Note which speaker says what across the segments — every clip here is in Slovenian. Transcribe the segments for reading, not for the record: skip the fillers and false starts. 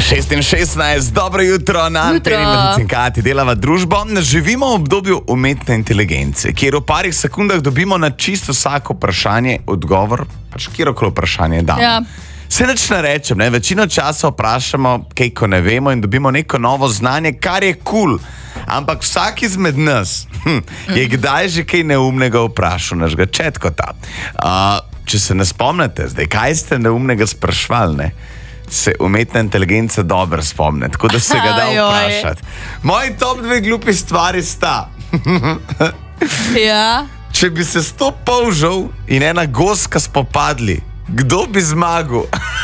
Speaker 1: 6:16, dobro jutro, na Anteni Marcinkati delava družbo. Živimo v obdobju umetne inteligence, kjer v parih sekundah dobimo na čisto vsako vprašanje odgovor, pač kjerokoli vprašanje damo.
Speaker 2: Ja.
Speaker 1: Se nič ne rečem, ne? Večino časa vprašamo, kaj ko ne vemo in dobimo neko novo znanje, kar je kul. Ampak vsak izmed nas je kdaj že kaj neumnega vprašal našega četkota. Če se ne spomnite zdaj, kaj ste neumnega sprašvali, ne? Se umetna inteligenca dobro spomne, tako da se ga da vprašati. Moji top 2 glupi stvari sta.
Speaker 2: Ja.
Speaker 1: Če bi se 100 polžev in ena goska spopadli, kdo bi zmagal?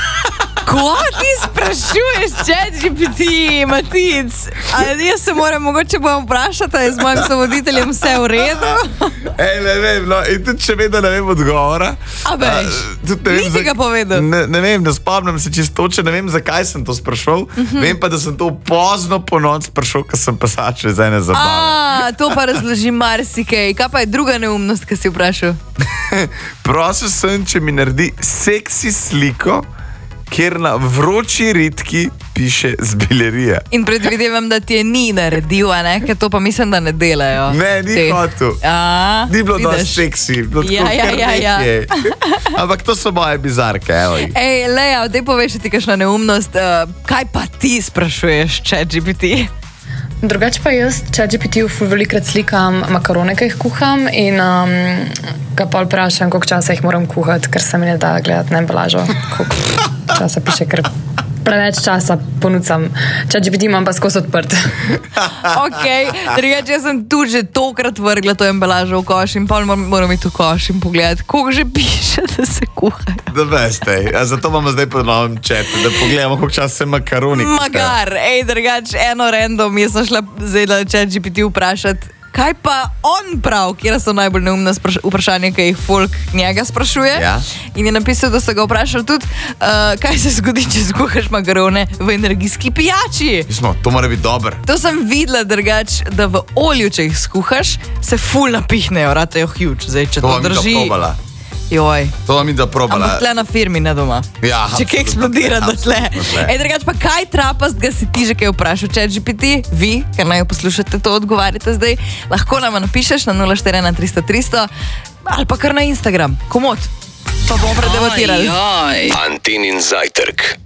Speaker 2: Ko ti sprašuješ, ChatGPT, Matic? Jaz se moram, mogoče bom vprašati, je z mojim sovoditeljem vse v redu?
Speaker 1: Ne vem, no, in tudi če vedno ne vem odgovora.
Speaker 2: A veš, niti ga povedal.
Speaker 1: Ne vem, ne spomnim se čisto točno, ne vem, zakaj sem to sprašal. Vem pa, da sem to pozno po noč sprašal, ker sem pasačil iz ene zabave.
Speaker 2: To pa razloži marsikaj. Kaj pa je druga neumnost, ki si vprašal?
Speaker 1: Prosil sem, če mi naredi seksi sliko, kjer na vroči ritki piše zbilerija.
Speaker 2: In predvidevam, da ti je ni naredil, a ne? Ker to pa mislim, da ne delajo.
Speaker 1: Ne, ni hotel. Ni bilo dosti seksi.
Speaker 2: Ja.
Speaker 1: Ampak to so moje bizarke, evo jih.
Speaker 2: Ej, Leja, daj poveš ti kakšna neumnost. Kaj pa ti sprašuješ, ChatGPT?
Speaker 3: Drugače pa jaz ChatGPT-ju velikokrat slikam makarone, ki jih kuham in ga pol vprašam, koliko časa jih moram kuhati, ker se mi ne da gledati na embalažo. Koliko časa piše, ker preveč časa ponucam. ChatGPT imam pa skozi odprt.
Speaker 2: Ok, drugače jaz sem tu že tokrat vrgla to embalažo v koš in pol moram iti v koš in pogledati, koliko že piše, da se kuhajo.
Speaker 1: Da veste, zato imamo zdaj po novem chatu, da pogledamo, koliko časa se makaroni kuhajo.
Speaker 2: Magar, drugače eno random, jaz sem šla zdaj na ChatGPT vprašati, kaj pa on prav, kjer so najbolj neumna vprašanja, ki jih folk njega sprašuje.
Speaker 1: Ja.
Speaker 2: In je napisal, da so ga vprašali tudi, kaj se zgodi, če skuhaš makarone v energijski pijači.
Speaker 1: To mora biti dobro.
Speaker 2: To sem videla drugač, da v olju, če jih skuhaš, se ful napihnejo, ratejo huge. Zdaj, če to drži. Joj.
Speaker 1: To vam je da probala.
Speaker 2: Ampak tle na firmi, ne doma.
Speaker 1: Ja,
Speaker 2: če kaj eksplodira, da tle. Drugač pa kaj trapast ga si ti že kaj vprašal, ChatGPT? Vi, ker naj jo poslušate, to odgovarjate zdaj. Lahko nam napišeš na 041 300 300 ali pa kar na Instagram. Komod. Pa bomo predebatirali.
Speaker 4: Antenin zajtrk.